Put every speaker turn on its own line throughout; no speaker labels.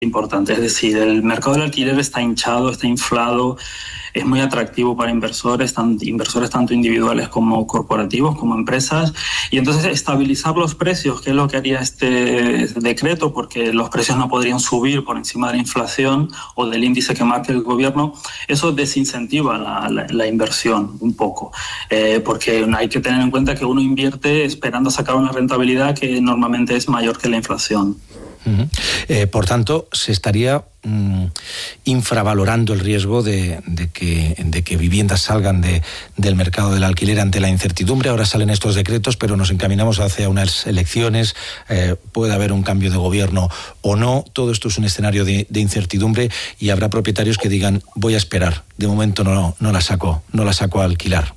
importante. Es decir, el mercado del alquiler está hinchado, está inflado, es muy atractivo para inversores tanto individuales como corporativos, como empresas, y entonces estabilizar los precios, que es lo que haría este decreto, porque los precios no podrían subir por encima de la inflación o del índice que marque el gobierno, eso desincentiva la inversión un poco, porque hay que tener en cuenta que uno invierte esperando sacar una rentabilidad que normalmente es mayor que la inflación.
Por tanto, se estaría infravalorando el riesgo de que viviendas salgan del mercado del alquiler ante la incertidumbre. Ahora salen estos decretos, pero nos encaminamos hacia unas elecciones, puede haber un cambio de gobierno o no. Todo esto es un escenario de incertidumbre y habrá propietarios que digan, voy a esperar, de momento no la saco a alquilar.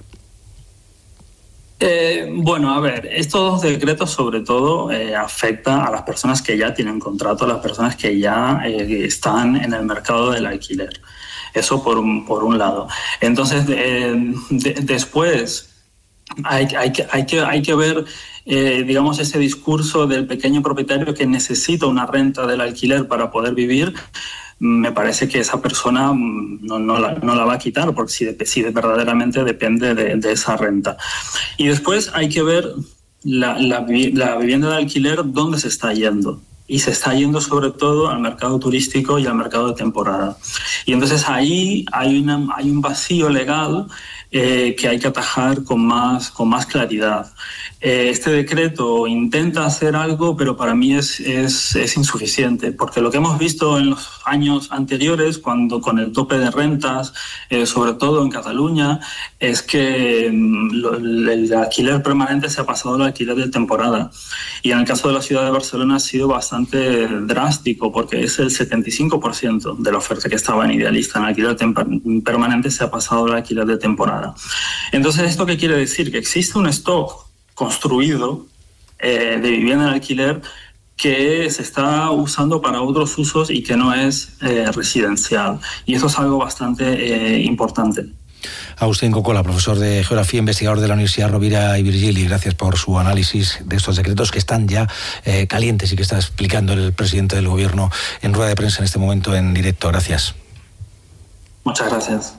Bueno, a ver, estos dos decretos sobre todo afectan a las personas que ya tienen contrato, a las personas que ya están en el mercado del alquiler. Eso por un lado. Entonces, después hay que ver, digamos, ese discurso del pequeño propietario que necesita una renta del alquiler para poder vivir. Me parece que esa persona no la va a quitar, porque si verdaderamente depende de esa renta. Y después hay que ver la vivienda de alquiler dónde se está yendo. Y se está yendo sobre todo al mercado turístico y al mercado de temporada. Y entonces ahí hay un vacío legal que hay que atajar con más claridad. Este decreto intenta hacer algo, pero para mí es insuficiente, porque lo que hemos visto en los años anteriores, cuando con el tope de rentas, sobre todo en Cataluña, es que el alquiler permanente se ha pasado al alquiler de temporada. Y en el caso de la ciudad de Barcelona ha sido bastante drástico, porque es el 75% de la oferta que estaba en Idealista en alquiler permanente se ha pasado al alquiler de temporada. Entonces, ¿esto qué quiere decir? Que existe un stock construido de vivienda en alquiler que se está usando para otros usos y que no es residencial. Y eso es algo bastante importante.
Agustín Cocola, profesor de Geografía, investigador de la Universidad Rovira y Virgili, gracias por su análisis de estos decretos que están ya calientes y que está explicando el presidente del Gobierno en rueda de prensa en este momento en directo. Gracias.
Muchas gracias.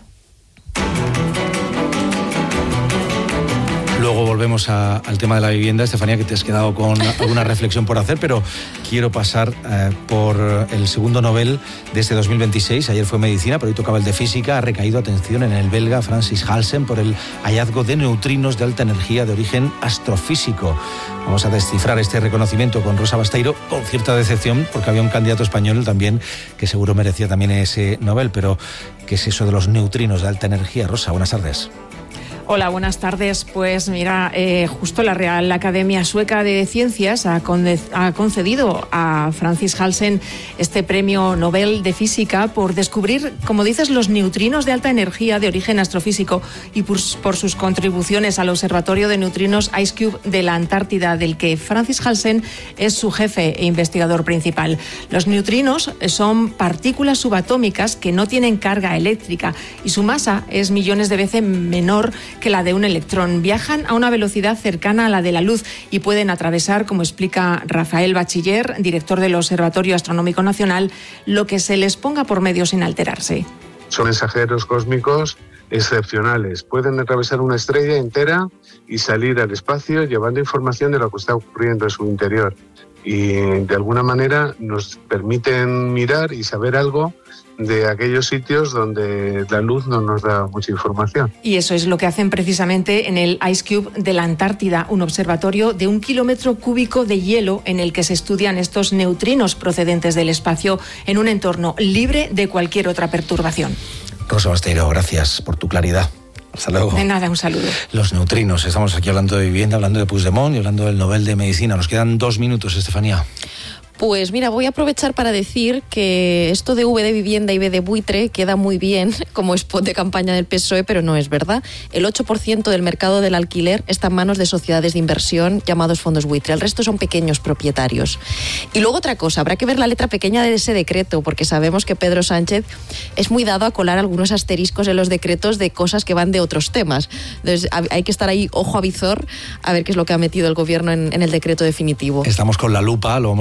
Luego volvemos al tema de la vivienda. Estefanía, que te has quedado con alguna reflexión por hacer, pero quiero pasar por el segundo Nobel de este 2026. Ayer fue medicina, pero hoy tocaba el de física. Ha recaído, atención, en el belga Francis Halsen por el hallazgo de neutrinos de alta energía de origen astrofísico. Vamos a descifrar este reconocimiento con Rosa Basteiro, con cierta decepción, porque había un candidato español también que seguro merecía también ese Nobel. Pero, ¿qué es eso de los neutrinos de alta energía? Rosa, buenas tardes.
Hola, buenas tardes. Pues mira, justo la Real Academia Sueca de Ciencias ha concedido a Francis Halsen este premio Nobel de Física por descubrir, como dices, los neutrinos de alta energía de origen astrofísico y por sus contribuciones al Observatorio de Neutrinos IceCube de la Antártida, del que Francis Halsen es su jefe e investigador principal. Los neutrinos son partículas subatómicas que no tienen carga eléctrica y su masa es millones de veces menor que la de un electrón. Viajan a una velocidad cercana a la de la luz y pueden atravesar, como explica Rafael Bachiller, director del Observatorio Astronómico Nacional, lo que se les ponga por medio sin alterarse.
Son mensajeros cósmicos excepcionales. Pueden atravesar una estrella entera y salir al espacio llevando información de lo que está ocurriendo en su interior. Y de alguna manera nos permiten mirar y saber algo de aquellos sitios donde la luz no nos da mucha información.
Y eso es lo que hacen precisamente en el IceCube de la Antártida, un observatorio de 1 kilómetro cúbico de hielo en el que se estudian estos neutrinos procedentes del espacio en un entorno libre de cualquier otra perturbación.
Rosa Basteiro, gracias por tu claridad. Hasta luego.
De nada, un saludo.
Los neutrinos, estamos aquí hablando de vivienda, hablando de Puigdemont y hablando del Nobel de Medicina. Nos quedan 2 minutos, Estefanía.
Pues mira, voy a aprovechar para decir que esto de V de vivienda y B de buitre queda muy bien como spot de campaña del PSOE, pero no es verdad. El 8% del mercado del alquiler está en manos de sociedades de inversión llamados fondos buitre. El resto son pequeños propietarios. Y luego otra cosa, habrá que ver la letra pequeña de ese decreto, porque sabemos que Pedro Sánchez es muy dado a colar algunos asteriscos en los decretos de cosas que van de otros temas. Entonces hay que estar ahí ojo a visor a ver qué es lo que ha metido el gobierno en el decreto definitivo.
Estamos con la lupa, lo vamos a contar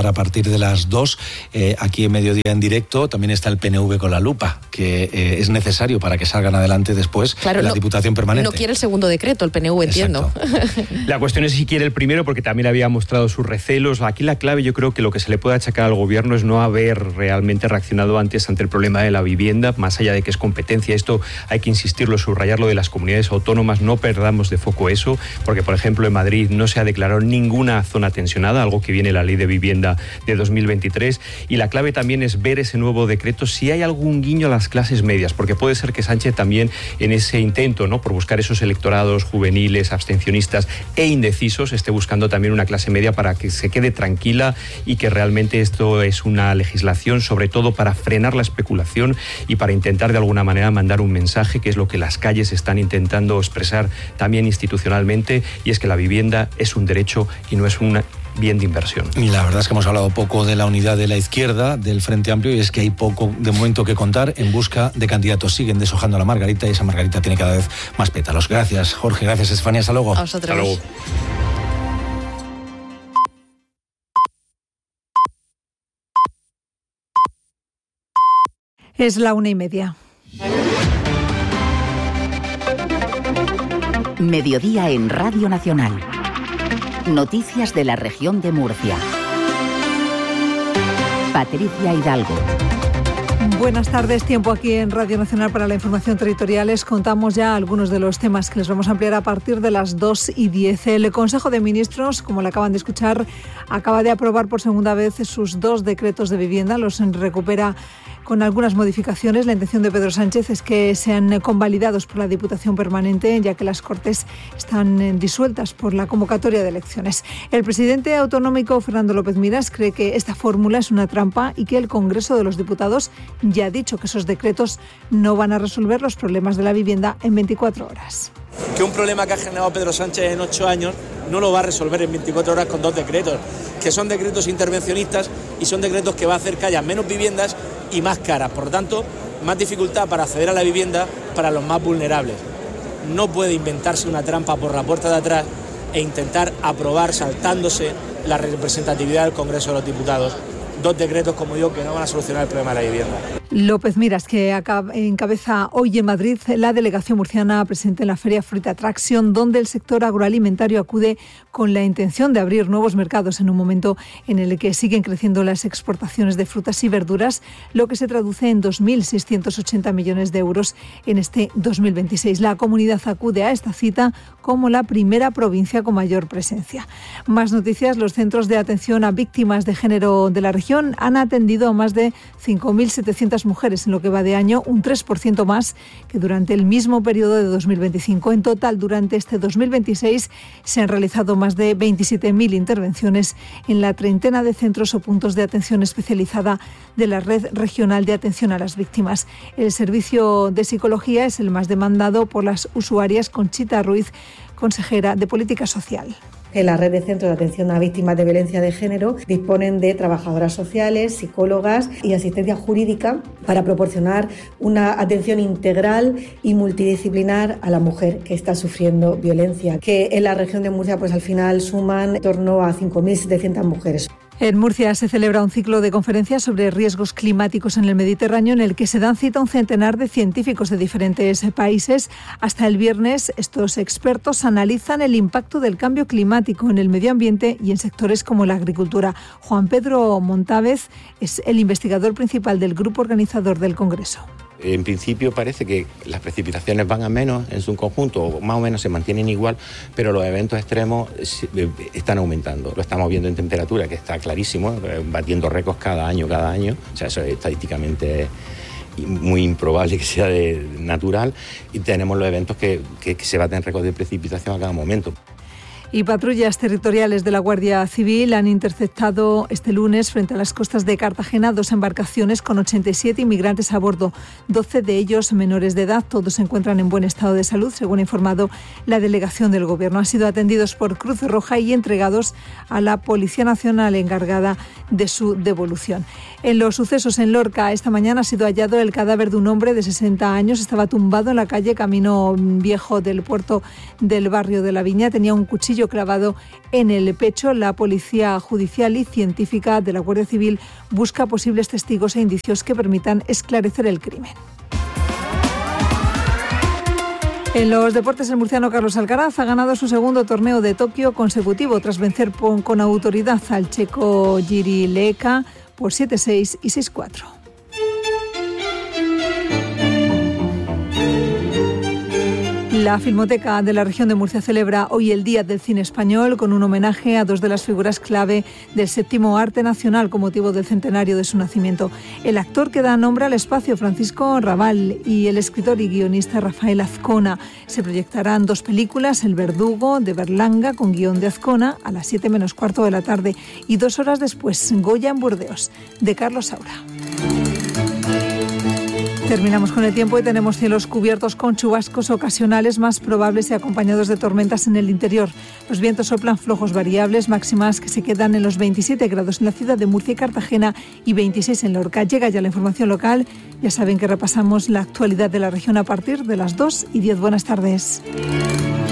contar a partir de las 2 aquí en Mediodía en directo. También está el PNV con la lupa, que es necesario para que salgan adelante después de la Diputación Permanente.
No quiere el segundo decreto, el PNV, entiendo.
La cuestión es si quiere el primero, porque también había mostrado sus recelos. Aquí la clave, yo creo que lo que se le puede achacar al gobierno es no haber realmente reaccionado antes ante el problema de la vivienda, más allá de que es competencia. Esto hay que insistirlo, subrayarlo de las comunidades autónomas, no perdamos de foco eso, porque por ejemplo en Madrid no se ha declarado ninguna zona tensionada, algo que viene en la Ley de Vivienda de 2023, y la clave también es ver ese nuevo decreto si hay algún guiño a las clases medias, porque puede ser que Sánchez también en ese intento, ¿no?, por buscar esos electorados juveniles, abstencionistas e indecisos, esté buscando también una clase media para que se quede tranquila y que realmente esto es una legislación sobre todo para frenar la especulación y para intentar de alguna manera mandar un mensaje, que es lo que las calles están intentando expresar también institucionalmente, y es que la vivienda es un derecho y no es un bien de inversión.
Y la verdad es que hemos hablado poco de la unidad de la izquierda, del Frente Amplio, y es que hay poco de momento que contar en busca de candidatos. Siguen deshojando a la margarita y esa margarita tiene cada vez más pétalos. Gracias, Jorge. Gracias, Estefanía. Hasta luego.
A vosotros.
Hasta luego.
Es la 1:30.
Mediodía en Radio Nacional. Noticias de la región de Murcia. Patricia Hidalgo.
Buenas tardes, tiempo aquí en Radio Nacional para la información territorial. Les contamos ya algunos de los temas que les vamos a ampliar a partir de las 2:10. El Consejo de Ministros, como le acaban de escuchar, acaba de aprobar por segunda vez sus 2 decretos de vivienda. Los recupera con algunas modificaciones. La intención de Pedro Sánchez es que sean convalidados por la Diputación Permanente, ya que las Cortes están disueltas por la convocatoria de elecciones. El presidente autonómico Fernando López Miras cree que esta fórmula es una trampa y que el Congreso de los Diputados ya ha dicho que esos decretos no van a resolver los problemas de la vivienda en 24 horas.
Que un problema que ha generado Pedro Sánchez en 8 años no lo va a resolver en 24 horas con 2 decretos, que son decretos intervencionistas y son decretos que va a hacer que haya menos viviendas y más caras. Por lo tanto, más dificultad para acceder a la vivienda para los más vulnerables. No puede inventarse una trampa por la puerta de atrás e intentar aprobar saltándose la representatividad del Congreso de los Diputados 2 decretos, como digo, que no van a solucionar el problema de la vivienda.
López Miras, que encabeza hoy en Madrid la delegación murciana presente en la Feria Fruit Attraction, donde el sector agroalimentario acude con la intención de abrir nuevos mercados en un momento en el que siguen creciendo las exportaciones de frutas y verduras, lo que se traduce en 2.680 millones de euros en este 2026. La comunidad acude a esta cita como la primera provincia con mayor presencia. Más noticias: los centros de atención a víctimas de género de la región han atendido a más de 5.700 mujeres en lo que va de año, un 3% más que durante el mismo periodo de 2025. En total, durante este 2026 se han realizado más de 27.000 intervenciones en la treintena de centros o puntos de atención especializada de la Red Regional de Atención a las Víctimas. El servicio de psicología es el más demandado por las usuarias. Conchita Ruiz, consejera de Política Social.
En la red de centros de atención a víctimas de violencia de género disponen de trabajadoras sociales, psicólogas y asistencia jurídica para proporcionar una atención integral y multidisciplinar a la mujer que está sufriendo violencia, que en la región de Murcia pues al final suman en torno a 5.700 mujeres.
En Murcia se celebra un ciclo de conferencias sobre riesgos climáticos en el Mediterráneo, en el que se dan cita a un centenar de científicos de diferentes países. Hasta el viernes, estos expertos analizan el impacto del cambio climático en el medio ambiente y en sectores como la agricultura. Juan Pedro Montávez es el investigador principal del grupo organizador del Congreso.
En principio parece que las precipitaciones van a menos en su conjunto, o más o menos se mantienen igual, pero los eventos extremos están aumentando. Lo estamos viendo en temperatura, que está clarísimo, batiendo récords cada año. O sea, eso es estadísticamente muy improbable que sea natural, y tenemos los eventos que se baten récords de precipitación a cada momento.
Y patrullas territoriales de la Guardia Civil han interceptado este lunes frente a las costas de Cartagena 2 embarcaciones con 87 inmigrantes a bordo, 12 de ellos menores de edad. Todos se encuentran en buen estado de salud, según ha informado la delegación del Gobierno. Han sido atendidos por Cruz Roja y entregados a la Policía Nacional encargada de su devolución. En los sucesos en Lorca, esta mañana ha sido hallado el cadáver de un hombre de 60 años. Estaba tumbado en la calle Camino Viejo del puerto del barrio de La Viña. Tenía un cuchillo cuchillo clavado en el pecho. La Policía Judicial y Científica de la Guardia Civil busca posibles testigos e indicios que permitan esclarecer el crimen. En los deportes, el murciano Carlos Alcaraz ha ganado su segundo torneo de Tokio consecutivo tras vencer con autoridad al checo Jiri Leka por 7-6 y 6-4. La Filmoteca de la región de Murcia celebra hoy el Día del Cine Español con un homenaje a dos de las figuras clave del séptimo arte nacional con motivo del centenario de su nacimiento. El actor que da nombre al espacio, Francisco Rabal, y el escritor y guionista Rafael Azcona. Se proyectarán dos películas, El Verdugo de Berlanga con guión de Azcona a las 7 menos cuarto de la tarde y 2 horas después Goya en Burdeos de Carlos Saura. Terminamos con el tiempo y tenemos cielos cubiertos con chubascos ocasionales más probables y acompañados de tormentas en el interior. Los vientos soplan flojos variables, máximas que se quedan en los 27 grados en la ciudad de Murcia y Cartagena y 26 en Lorca. Llega ya la información local. Ya saben que repasamos la actualidad de la región a partir de las 2:10. Buenas tardes.